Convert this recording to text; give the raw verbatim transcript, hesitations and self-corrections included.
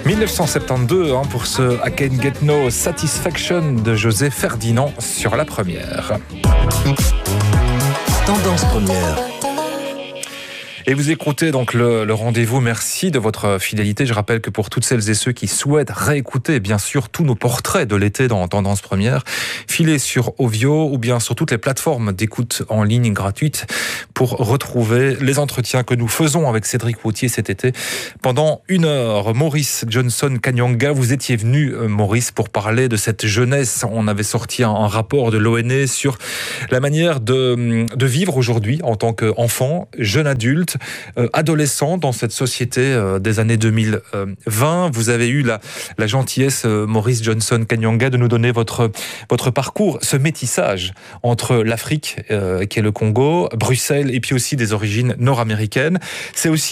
dix-neuf cent soixante-douze hein, pour ce I Can Get No Satisfaction de José Ferdinand sur la première. Tendance première. Et vous écoutez donc le, le rendez-vous. Merci de votre fidélité. Je rappelle que pour toutes celles et ceux qui souhaitent réécouter, bien sûr, tous nos portraits de l'été dans Tendance Première, filez sur Ovio ou bien sur toutes les plateformes d'écoute en ligne gratuites pour retrouver les entretiens que nous faisons avec Cédric Routier cet été. Pendant une heure, Maurice Johnson Kanyanga, vous étiez venu, Maurice, pour parler de cette jeunesse. On avait sorti un, un rapport de l'O N E sur la manière de, de vivre aujourd'hui en tant qu'enfant, jeune adulte, Euh, adolescent dans cette société euh, des années deux mille vingt. Vous avez eu la, la gentillesse, euh, Maurice Johnson Kanyanga, de nous donner votre, votre parcours, ce métissage entre l'Afrique, euh, qui est le Congo, Bruxelles, et puis aussi des origines nord-américaines. C'est aussi